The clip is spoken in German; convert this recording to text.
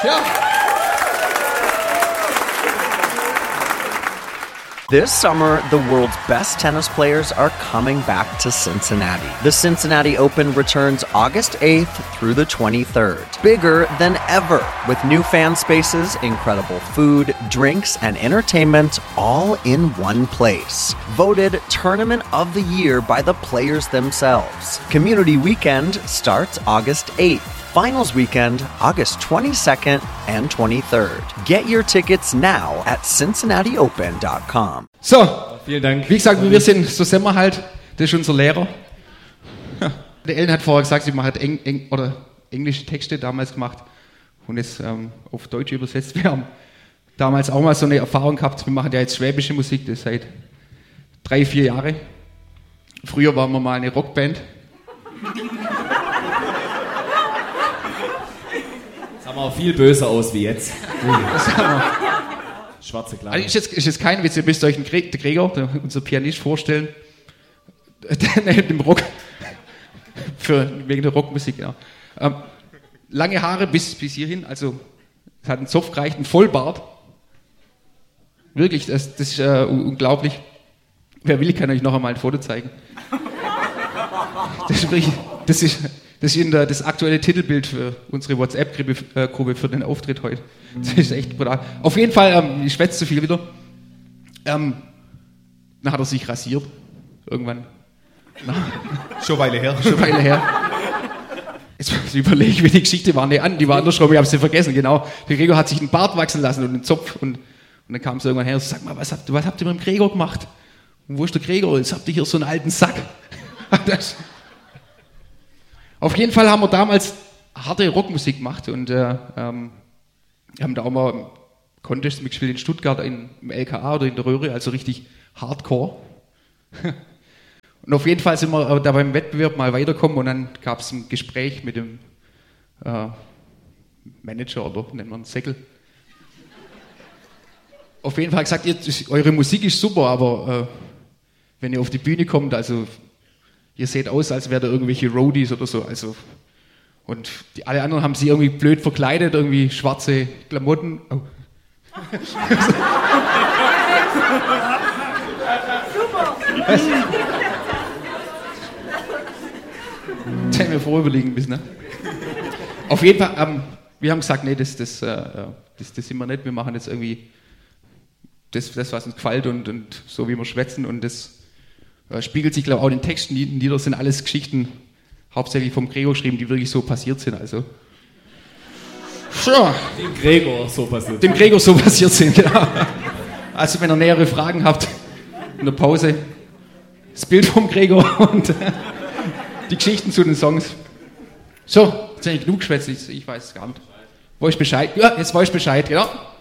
Ja. This summer, the world's best tennis players are coming back to Cincinnati. The Cincinnati Open returns August 8th through the 23rd. Bigger than ever, with new fan spaces, incredible food, drinks, and entertainment all in one place. Voted Tournament of the Year by the players themselves. Community Weekend starts August 8th. Finals Weekend, August 22nd and 23rd. Get your tickets now at cincinnatiopen.com. So, vielen Dank. Wie gesagt, wir sind, so sind wir halt. Das ist unser Lehrer. Der Ellen hat vorher gesagt, sie macht englische Texte damals gemacht und jetzt auf Deutsch übersetzt. Wir haben damals auch mal so eine Erfahrung gehabt. Wir machen ja jetzt schwäbische Musik, das seit 3-4 Jahre. Früher waren wir mal eine Rockband. Sah mal viel böser aus wie jetzt. Schwarze Kleidung. Also ist jetzt kein Witz, ihr müsst euch den Gregor, unser Pianist, vorstellen. Dem Rock. Wegen der Rockmusik, ja. Lange Haare bis hierhin, also es hat einen Zopf gereicht, einen Vollbart. Wirklich, das ist unglaublich. Wer will, kann euch noch einmal ein Foto zeigen. Das ist das aktuelle Titelbild für unsere WhatsApp-Gruppe für den Auftritt heute. Das ist echt brutal. Auf jeden Fall, ich schwätze zu viel wieder. Dann hat er sich rasiert. Irgendwann. Schon Weile her. Jetzt überlege ich, wie die Geschichte war. Nee, die war andersrum, ich habe sie vergessen, genau. Der Gregor hat sich einen Bart wachsen lassen und einen Zopf. Und dann kam es irgendwann her und so, sag mal, was habt ihr mit dem Gregor gemacht? Und wo ist der Gregor? Jetzt habt ihr hier so einen alten Sack. Auf jeden Fall haben wir damals harte Rockmusik gemacht und haben da auch mal Contests mitgespielt in Stuttgart im LKA oder in der Röhre, also richtig Hardcore. Und auf jeden Fall sind wir da beim Wettbewerb mal weitergekommen und dann gab es ein Gespräch mit dem Manager oder nennen wir einen Säckel. Auf jeden Fall gesagt, eure Musik ist super, aber wenn ihr auf die Bühne kommt, also ihr seht aus, als wären da irgendwelche Roadies oder so. Also, und alle anderen haben sie irgendwie blöd verkleidet, irgendwie schwarze Klamotten. Oh. Super! Das hätten wir vorüberlegen müssen, ne? Auf jeden Fall, wir haben gesagt, nee, das sind wir nicht. Wir machen jetzt irgendwie das was uns gefällt und so wie wir schwätzen und das spiegelt sich, glaube ich, auch in den Texten nieder. Sind alles Geschichten, hauptsächlich vom Gregor geschrieben, die wirklich so passiert sind. Also. Ja. Dem Gregor so passiert. Dem Gregor so passiert sind, genau. Also, wenn ihr nähere Fragen habt, in der Pause, das Bild vom Gregor und die Geschichten zu den Songs. So, jetzt habe ich genug geschwätzt, ich weiß es gar nicht. Weiß Bescheid? Ja, jetzt weiß ich Bescheid, genau.